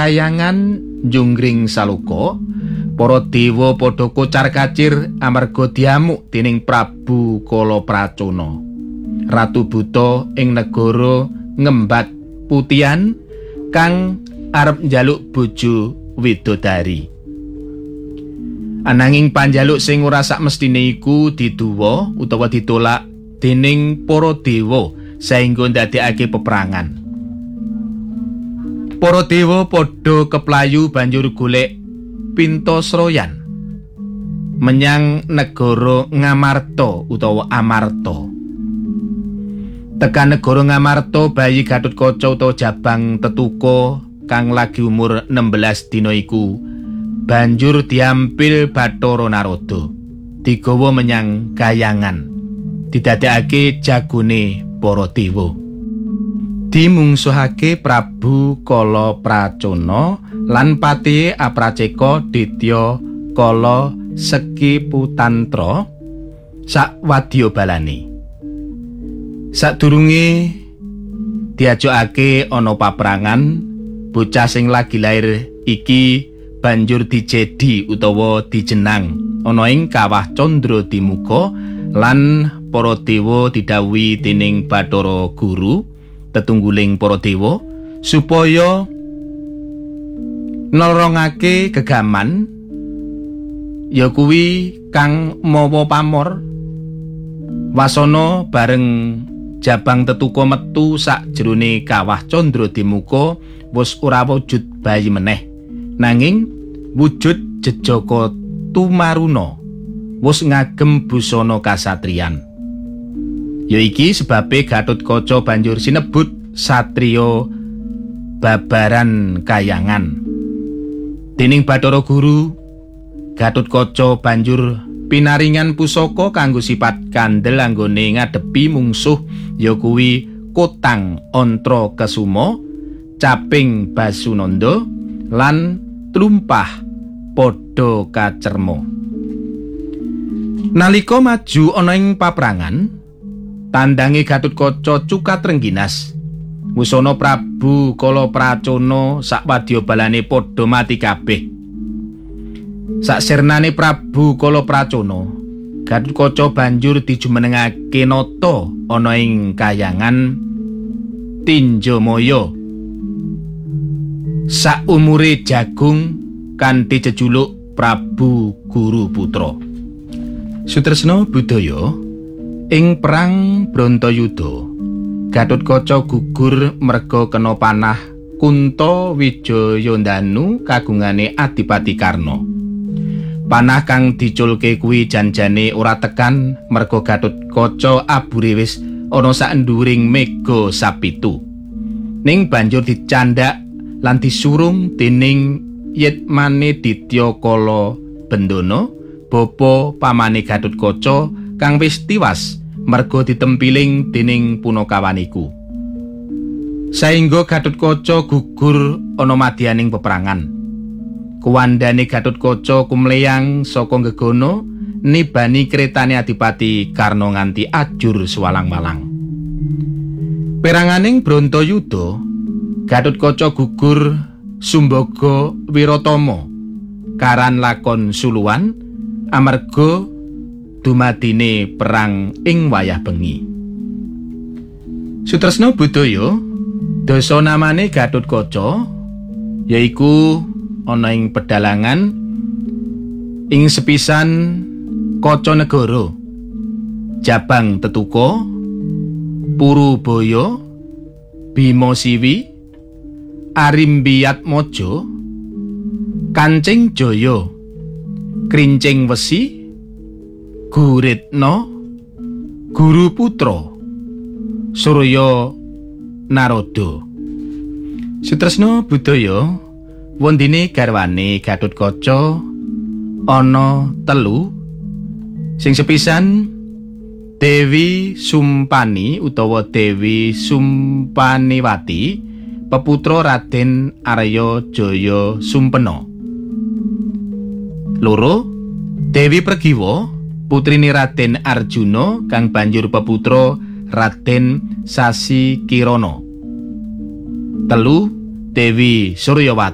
Kayangan njunggring saluka, para dewa padha kocar-kacir amarga diamuk dening Prabu Kalapracana. Ratu buta ing negara Ngembat Putihan kang arep njaluk bojo widodari. Ananging panjaluk sing ora sak mestine iku diduwa utawa ditolak dening para dewa saengga ndadekake peperangan. Para dewa padha keplayu banjur golek Pintasroyan menyang negara Ngamarta utawa Amarta. Tekan negara Ngamarta bayi Gatotkaca utawa Jabang Tetuka kang lagi umur 16 dina iku banjur diampil Bathara Narada digawa menyang Kayangan didadekake jagone para dewa. Dimungsuhake Prabu Kalapracana lan patihe Apraceka Ditya Kala Sekiputantra sak wadyabalane. Sadurunge diajokake ana paperangan, bocah sing lagi lair iki banjur dijedi utawa dijenang ana ing Kawah Candra Dimuka lan para dewa didhawuhi dening Bathara Guru tetungguling para dewa supaya nelorongake gegaman ya kuwi kang mawa pamor. Wasana bareng Jabang Tetuka metu sak jerone Kawah Candra Dimuka wis ora wujud bayi meneh, nanging wujud Jejaka Tumaruna wis ngagem busana kasatriyan. Ya iki sebabe Gatotkaca banjur sinebut satriya babaran Kayangan. Dening Bathara Guru, Gatotkaca banjur pinaringan pusaka kanggo sipat kandel anggone ngadepi mungsuh ya kuwi Kotang Antra Kesuma, Caping Basunanda lan Tlumpah padha kacerma. Nalika maju ana ing paprangan, tandange Gatotkaca cukat rengginas. Wusana Prabu Kalapracana sak wadyabalane padha mati kabeh. Sak sirnane Prabu Kalapracana, Gatotkaca banjur dijumenengake nata ana ing Kayangan Tinjamaya. Sak umure jagung kanthi jejuluk Prabu Guru Putra. Sutresna budaya ing perang Brantayuda, Gatotkaca gugur merga kena panah Kunta Wijayandanu kagungane Adipati Karna. Panah kang diculke kuwi janjane ora tekan merga Gatotkaca abure wis ana sak nduring mega sapitu. Ning banjur dicandhak lan disurung dening Yetmane Ditya Kala Bendana, bapa pamane Gatotkaca kang wis tiwas merga ditempiling dening Punakawan iku. Saengga Gatotkaca gugur ana madyaning peperangan. Kuwandane Gatotkaca kumleyang saka gegana nibani kretane Adipati Karna nganti ajur swalang-walang. Peranganing Brantayuda, Gatotkaca gugur Sumbaga Wiratama karan lakon suluwan amarga dumadine perang ing wayah bengi. Sutresna budaya, dasa namane Gatotkaca yaiku ana ing pedhalangan ing sepisan Kacanegara, Jabang Tetuka, Purubaya, Bimasiwi, Arimbiatmaja, Kancing Jaya, Krincing Wesi, Guritna, Guru Putra, Surya Narada. Sutresna budaya, wondene garwane Gatotkaca ana 3, sing sepisan Dewi Sumpani utawa Dewi Sumpaniwati, peputra Raden Arya Jaya Sumpena. 2, Dewi Pregiwa, putrine Raden Arjuna kang banjur peputra Raden Sasikirana. 3, Dewi Suryawati